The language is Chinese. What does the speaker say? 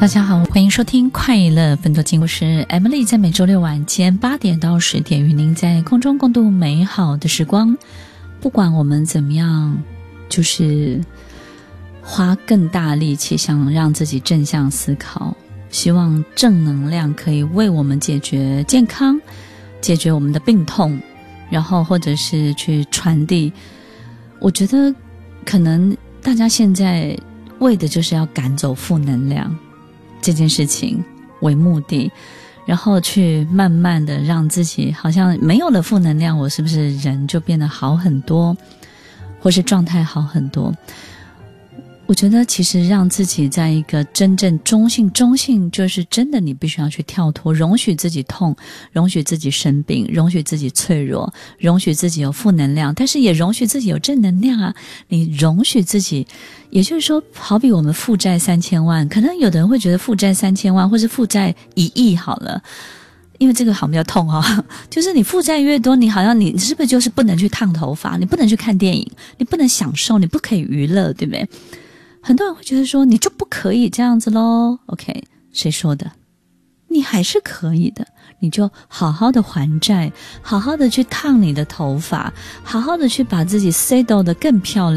大家好，欢迎收听快乐分多金，我是 Emily， 在每周六晚间8点到10点与您在空中共度美好的时光。不管我们怎么样，就是花更大力气想让自己正向思考，希望正能量可以为我们解决健康，解决我们的病痛，然后或者是去传递。我觉得可能大家现在为的就是要赶走负能量这件事情为目的，然后去慢慢的让自己好像没有了负能量，我是不是人就变得好很多，或是状态好很多。我觉得其实让自己在一个真正中性就是真的你必须要去跳脱，容许自己痛，容许自己生病，容许自己脆弱，容许自己有负能量，但是也容许自己有正能量啊。你容许自己，也就是说好比我们负债3000万，可能有的人会觉得负债3000万或是负债1亿好了，因为这个好比较痛就是你负债越多，你好像你是不是就是不能去烫头发，你不能去看电影，你不能享受，你不可以娱乐，对不对？很多人会觉得说你就不可以这样子咯。 OK， 谁说的？你还是可以的，你就好好的还债，好好的去烫你的头发，好好的去把自己 settle 得更漂亮。